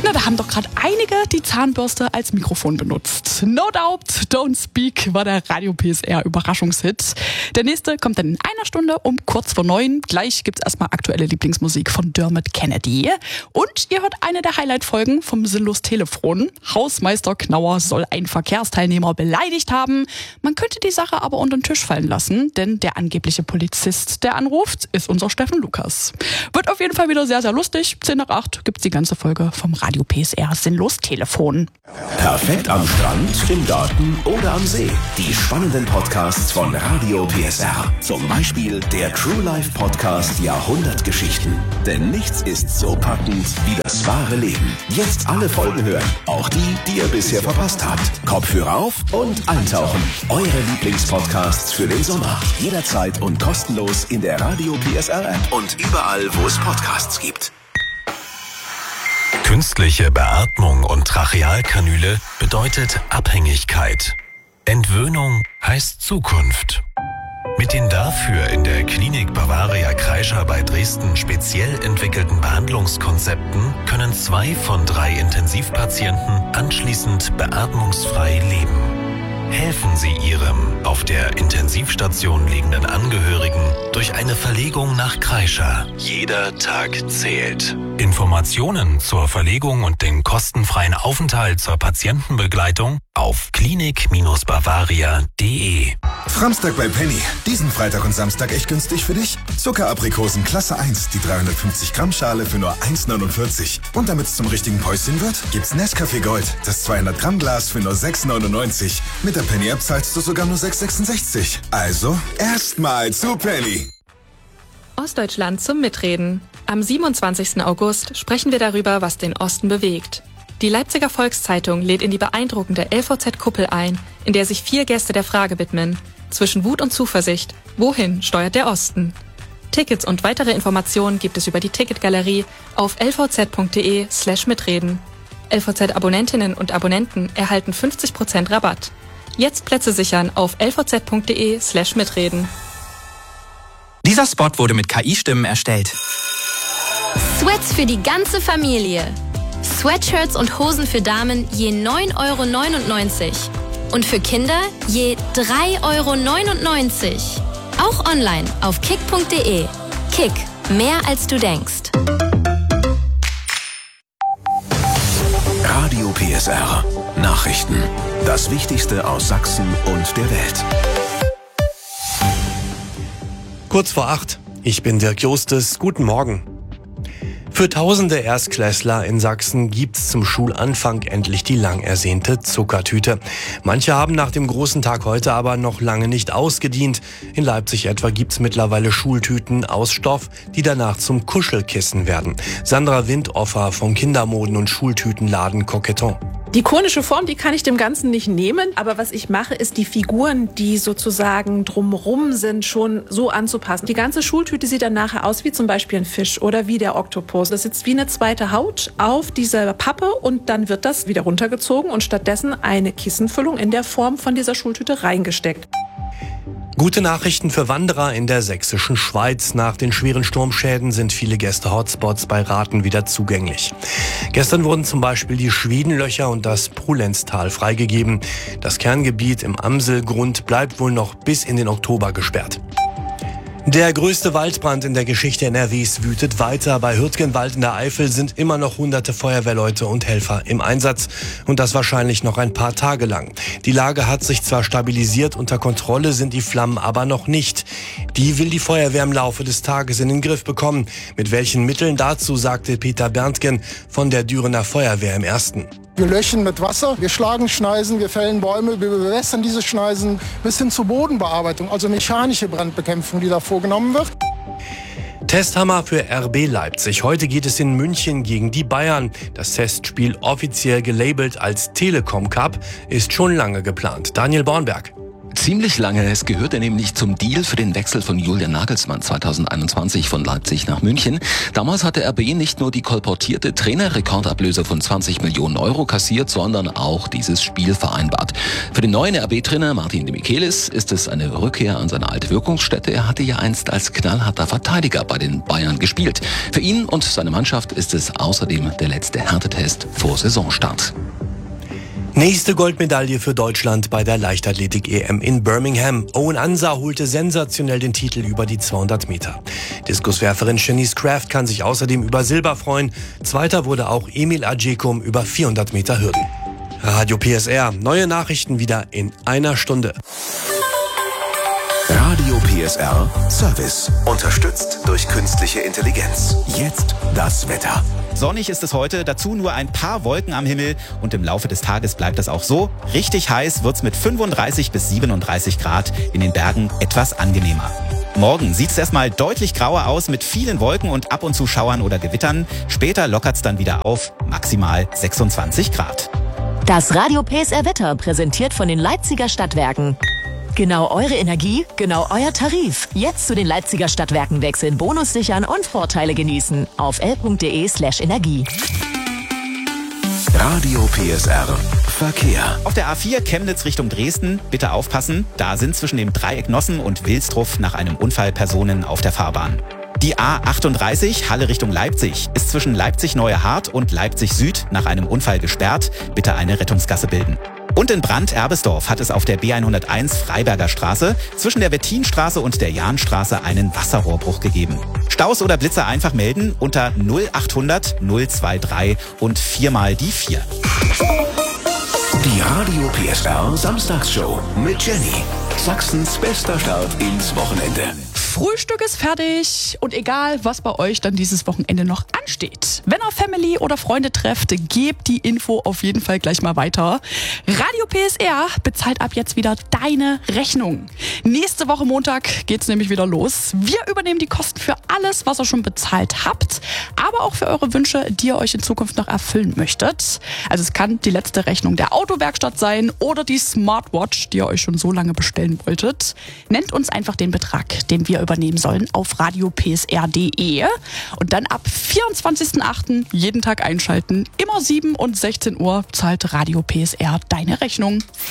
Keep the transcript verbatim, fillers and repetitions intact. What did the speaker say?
Na, da haben doch gerade einige die Zahnbürste als Mikrofon benutzt. No Doubt, Don't Speak war der Radio P S R Überraschungshit. Der nächste kommt dann in einer Stunde um kurz vor neun. Gleich gibt's erstmal aktuelle Lieblingsmusik von Dermot Kennedy. Und ihr hört eine der Highlight-Folgen vom Sinnlos Telefon. Hausmeister Knauer soll einen Verkehrsteilnehmer beleidigt haben. Man könnte die Sache aber unter den Tisch fallen lassen, denn der angebliche Polizist, der anruft, ist unser Steffen Lukas. Wird auf jeden Fall wieder sehr, sehr lustig. zehn nach acht gibt's die ganze Folge vom Radio P S R Sinnlos Telefon. Perfekt am Strand, im Garten oder am See. Die spannenden Podcasts von Radio P S R. Zum Beispiel der True Life Podcast Jahrhundertgeschichten. Denn nichts ist so packend wie das wahre Leben. Jetzt alle Folgen hören. Auch die, die ihr bisher verpasst habt. Kopfhörer auf und eintauchen. Eure Lieblingspodcasts für den Sommer. Jederzeit und kostenlos in der Radio P S R App und überall, wo es Podcasts gibt. Künstliche Beatmung und Trachealkanüle bedeutet Abhängigkeit. Entwöhnung heißt Zukunft. Mit den dafür in der Klinik Bavaria Kreischer bei Dresden speziell entwickelten Behandlungskonzepten können zwei von drei Intensivpatienten anschließend beatmungsfrei leben. Helfen Sie Ihrem auf der Intensivstation liegenden Angehörigen durch eine Verlegung nach Kreischer. Jeder Tag zählt. Informationen zur Verlegung und den kostenfreien Aufenthalt zur Patientenbegleitung auf klinik Bavaria punkt de. Framstag bei Penny. Diesen Freitag und Samstag echt günstig für dich. Zuckeraprikosen Klasse eins, die dreihundertfünfzig Gramm Schale für nur eins neunundvierzig. Und damit es zum richtigen Päuschen wird, gibt's Nescafé Gold, das zweihundert Gramm Glas für nur sechs neunundneunzig. Mit der Penny App zahlst du sogar nur sechs sechsundsechzig. Also erstmal zu Penny. Ostdeutschland zum Mitreden. Am siebenundzwanzigsten August sprechen wir darüber, was den Osten bewegt. Die Leipziger Volkszeitung lädt in die beeindruckende L V Z-Kuppel ein, in der sich vier Gäste der Frage widmen. Zwischen Wut und Zuversicht. Wohin steuert der Osten? Tickets und weitere Informationen gibt es über die Ticketgalerie auf l v z punkt de slash mitreden. L V Z-Abonnentinnen und Abonnenten erhalten fünfzig Prozent Rabatt. Jetzt Plätze sichern auf l v z punkt de slash mitreden. Dieser Spot wurde mit K I-Stimmen erstellt. Sweats für die ganze Familie. Sweatshirts und Hosen für Damen je neun Euro neunundneunzig. Und für Kinder je drei Euro neunundneunzig. Auch online auf kick punkt de. Kick, mehr als du denkst. Radio P S R. Nachrichten. Das Wichtigste aus Sachsen und der Welt. Kurz vor acht. Ich bin Dirk Jostes. Guten Morgen. Für tausende Erstklässler in Sachsen gibt's zum Schulanfang endlich die lang ersehnte Zuckertüte. Manche haben nach dem großen Tag heute aber noch lange nicht ausgedient. In Leipzig etwa gibt's mittlerweile Schultüten aus Stoff, die danach zum Kuschelkissen werden. Sandra Windoffer vom Kindermoden- und Schultütenladen Coqueton. Die konische Form, die kann ich dem Ganzen nicht nehmen, aber was ich mache, ist die Figuren, die sozusagen drumrum sind, schon so anzupassen. Die ganze Schultüte sieht dann nachher aus wie zum Beispiel ein Fisch oder wie der Oktopus. Das sitzt wie eine zweite Haut auf dieser Pappe und dann wird das wieder runtergezogen und stattdessen eine Kissenfüllung in der Form von dieser Schultüte reingesteckt. Gute Nachrichten für Wanderer in der sächsischen Schweiz. Nach den schweren Sturmschäden sind viele Gäste-Hotspots bei Raten wieder zugänglich. Gestern wurden zum Beispiel die Schwedenlöcher und das Prulenztal freigegeben. Das Kerngebiet im Amselgrund bleibt wohl noch bis in den Oktober gesperrt. Der größte Waldbrand in der Geschichte N R Ws wütet weiter. Bei Hürtgenwald in der Eifel sind immer noch hunderte Feuerwehrleute und Helfer im Einsatz. Und das wahrscheinlich noch ein paar Tage lang. Die Lage hat sich zwar stabilisiert, unter Kontrolle sind die Flammen aber noch nicht. Die will die Feuerwehr im Laufe des Tages in den Griff bekommen. Mit welchen Mitteln dazu, sagte Peter Berntgen von der Dürener Feuerwehr im Ersten. Wir löschen mit Wasser, wir schlagen Schneisen, wir fällen Bäume, wir bewässern diese Schneisen bis hin zur Bodenbearbeitung, also mechanische Brandbekämpfung, die da vorgenommen wird. Testhammer für R B Leipzig. Heute geht es in München gegen die Bayern. Das Testspiel, offiziell gelabelt als Telekom Cup, ist schon lange geplant. Daniel Bornberg. Ziemlich lange. Es gehörte nämlich zum Deal für den Wechsel von Julian Nagelsmann zweitausendeinundzwanzig von Leipzig nach München. Damals hatte R B nicht nur die kolportierte Trainerrekordablöse von zwanzig Millionen Euro kassiert, sondern auch dieses Spiel vereinbart. Für den neuen R B-Trainer Martin de Michelis ist es eine Rückkehr an seine alte Wirkungsstätte. Er hatte ja einst als knallharter Verteidiger bei den Bayern gespielt. Für ihn und seine Mannschaft ist es außerdem der letzte Härtetest vor Saisonstart. Nächste Goldmedaille für Deutschland bei der Leichtathletik-E M in Birmingham. Owen Ansah holte sensationell den Titel über die zweihundert Meter. Diskuswerferin Shanice Kraft kann sich außerdem über Silber freuen. Zweiter wurde auch Emil Adjekum über vierhundert Meter Hürden. Radio P S R, neue Nachrichten wieder in einer Stunde. Radio P S R Service, unterstützt durch künstliche Intelligenz. Jetzt das Wetter. Sonnig ist es heute, dazu nur ein paar Wolken am Himmel und im Laufe des Tages bleibt es auch so. Richtig heiß wird's mit fünfunddreißig bis siebenunddreißig Grad, in den Bergen etwas angenehmer. Morgen sieht's erstmal deutlich grauer aus mit vielen Wolken und ab und zu Schauern oder Gewittern. Später lockert's dann wieder auf, maximal sechsundzwanzig Grad. Das Radio P S R Wetter präsentiert von den Leipziger Stadtwerken. Genau eure Energie, genau euer Tarif. Jetzt zu den Leipziger Stadtwerken wechseln, Bonus sichern und Vorteile genießen. Auf l.de slash Energie. Radio P S R Verkehr. Auf der A vier Chemnitz Richtung Dresden, bitte aufpassen. Da sind zwischen dem Dreieck Nossen und Wilsdruff nach einem Unfall Personen auf der Fahrbahn. Die A achtunddreißig Halle Richtung Leipzig ist zwischen Leipzig-Neue Hart und Leipzig Süd nach einem Unfall gesperrt. Bitte eine Rettungsgasse bilden. Und in Brand-Erbesdorf hat es auf der B hunderteins Freiberger Straße zwischen der Wettinstraße und der Jahnstraße einen Wasserrohrbruch gegeben. Staus oder Blitzer einfach melden unter null achthundert null dreiundzwanzig und viermal die vier. Die Radio P S R Samstagsshow mit Jenny. Sachsens bester Start ins Wochenende. Frühstück ist fertig und egal, was bei euch dann dieses Wochenende noch ansteht. Wenn ihr Family oder Freunde trefft, gebt die Info auf jeden Fall gleich mal weiter. Radio P S R bezahlt ab jetzt wieder deine Rechnung. Nächste Woche Montag geht's nämlich wieder los. Wir übernehmen die Kosten für alles, was ihr schon bezahlt habt, aber auch für eure Wünsche, die ihr euch in Zukunft noch erfüllen möchtet. Also es kann die letzte Rechnung der Autowerkstatt sein oder die Smartwatch, die ihr euch schon so lange bestellen wolltet. Nennt uns einfach den Betrag, den wir übernehmen sollen, auf radio p s r punkt d e und dann ab vierundzwanzigsten achten jeden Tag einschalten. Immer sieben und sechzehn Uhr zahlt Radio P S R deine Rechnung.